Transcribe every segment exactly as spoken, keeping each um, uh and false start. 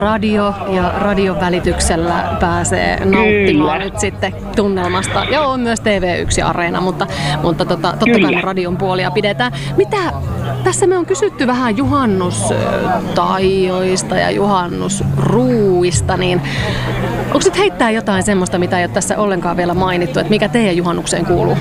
Radio ja radion välityksellä pääsee nauttimaan Kyllä. nyt sitten tunnelmasta. Ja on myös T V yksi Areena, mutta, mutta tota, totta Kyllä. kai me radion puolia pidetään. Mitä, tässä me on kysytty vähän juhannustaijoista ja juhannusruuista, niin onko nyt heittää jotain semmoista, mitä ei ole tässä ollenkaan vielä mainittu, että mikä teidän juhannukseen kuuluu?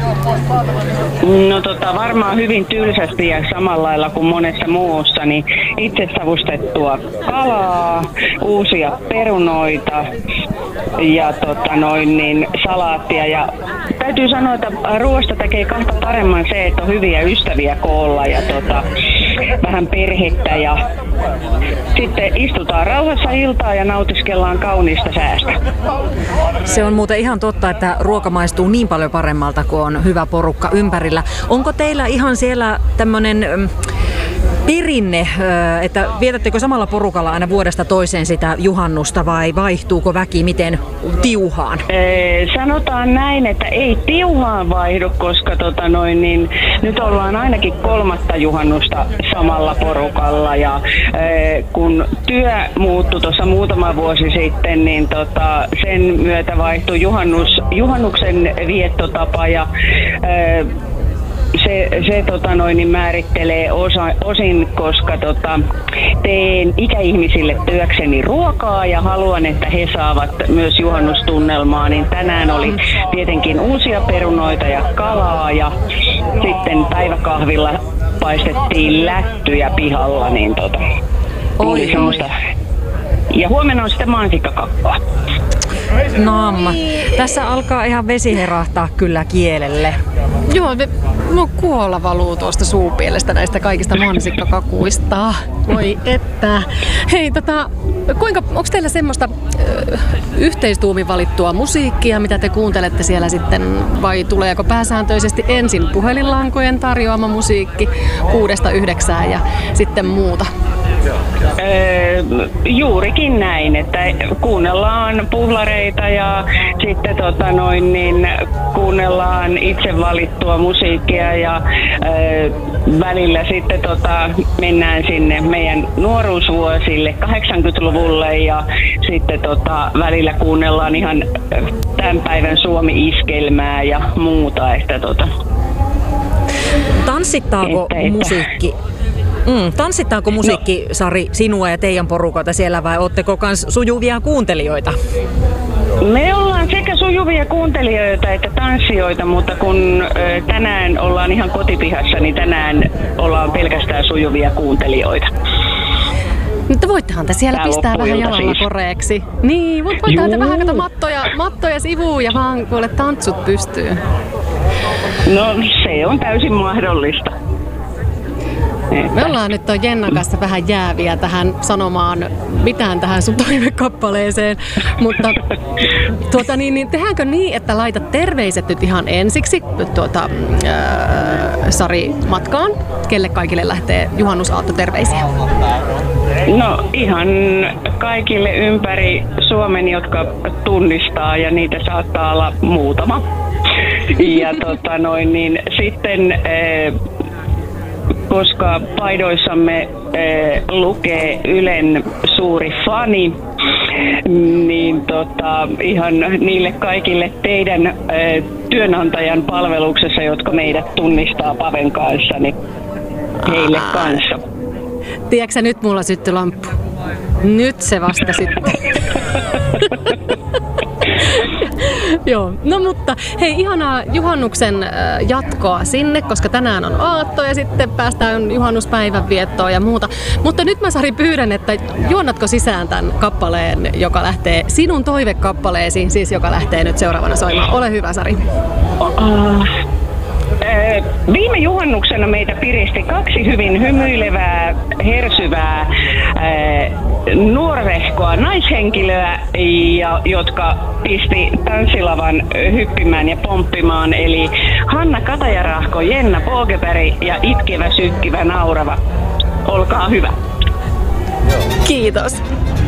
No tota, varmaan hyvin tylsästi ja samalla lailla kuin monessa muussa, niin itse savustettua kalaa, uusia perunoita ja tota noin, niin salaattia. Ja täytyy sanoa, että ruoasta tekee kahta paremman se, että on hyviä ystäviä koolla ja tota, vähän perhettä ja sitten istutaan rauhassa iltaa ja nautiskellaan kauniista säästä. Se on muuten ihan totta, että ruoka maistuu niin paljon paremmalta, kun on hyvä porukka ympärillä. Onko teillä ihan siellä tämmöinen perinne, että vietättekö samalla porukalla aina vuodesta toiseen sitä juhannusta vai vaihtuuko väki miten tiuhaan? Ee, sanotaan näin, että ei tiuhaan vaihdu, koska tota noin, niin, nyt ollaan ainakin kolmatta juhannusta samalla porukalla ja ee, kun työ muuttui tuossa muutama vuosi sitten, niin tota, sen myötä vaihtui juhannus, juhannuksen viettotapa ja ee, Se, se tota noin, niin määrittelee osa, osin, koska tota, teen ikäihmisille työkseni ruokaa ja haluan, että he saavat myös juhannustunnelmaa, niin tänään oli tietenkin uusia perunoita ja kalaa ja sitten päiväkahvilla paistettiin lättyjä pihalla, niin tota, oli semmoista. Ja huomenna on sitten mansikkakakkoa. Naamma. Tässä alkaa ihan vesi herahtaa kyllä kielelle. Joo, me, no kuola valuu tuosta suupielestä näistä kaikista mansikkakakuista. Voi että. Hei, tota, kuinka, onko teillä semmoista ö, yhteistuumin valittua musiikkia, mitä te kuuntelette siellä sitten, vai tuleeko pääsääntöisesti ensin puhelinlankojen tarjoama musiikki kuudesta yhdeksään ja sitten muuta? Öö, juurikin näin, että kuunnellaan puhlareita ja sitten tota noin, niin kuunnellaan itse valittua musiikkia ja öö, välillä sitten tota, mennään sinne meidän nuoruusvuosille kahdeksankymmentäluvulle ja sitten tota, välillä kuunnellaan ihan tämän päivän Suomi-iskelmää ja muuta. Että, tota, Tanssittaako että, että. musiikki? Mm, tanssittaako musiikki, no. Sari, sinua ja teidän porukalta siellä vai ootteko kans sujuvia kuuntelijoita? Me ollaan sekä sujuvia kuuntelijoita että tanssijoita, mutta kun ö, tänään ollaan ihan kotipihassa, niin tänään ollaan pelkästään sujuvia kuuntelijoita. Mutta voittehan te siellä Tää pistää vähän jalalla siis koreeksi. Niin, mutta voittehan te vähän kato mattoja, mattoja sivuun ja vaan kuule tanssut pystyy. No se on täysin mahdollista. Me ollaan nyt ton Jennan kanssa vähän jääviä tähän sanomaan mitään tähän sun toivekappaleeseen, mutta tuota, niin, niin, tehdäänkö niin, että laitat terveiset nyt ihan ensiksi tuota, ää, Sari matkaan, kelle kaikille lähtee juhannusaatto terveisiä? No ihan kaikille ympäri Suomen, jotka tunnistaa ja niitä saattaa olla muutama. Ja tota noin, niin sitten ee, koska paidoissamme ee, lukee Ylen suuri fani, niin tota, ihan niille kaikille teidän ee, työnantajan palveluksessa, jotka meidät tunnistaa Paven kanssa, niin heille kanssa. Tiedätkö nyt mulla syttyi lamppu? Nyt se vasta sitten. Joo, no mutta hei, ihanaa juhannuksen jatkoa sinne, koska tänään on aatto ja sitten päästään juhannuspäivän viettoon ja muuta. Mutta nyt mä, Sari, pyydän, että juonnatko sisään tämän kappaleen, joka lähtee sinun toivekappaleesi, siis joka lähtee nyt seuraavana soimaan. Ole hyvä, Sari. Uh. Viime juhannuksena meitä piristi kaksi hyvin hymyilevää, hersyvää, nuorehkoa naishenkilöä, jotka pisti tanssilavan hyppimään ja pomppimaan. Eli Hanna Katajarahko, Jenna Pågeberg ja itkevä, sykkivä, naurava. Olkaa hyvä. Kiitos.